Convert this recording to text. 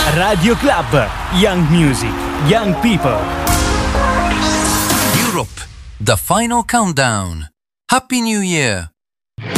Radio Club, Young Music, Young People. Europe, the final countdown. Happy New Year!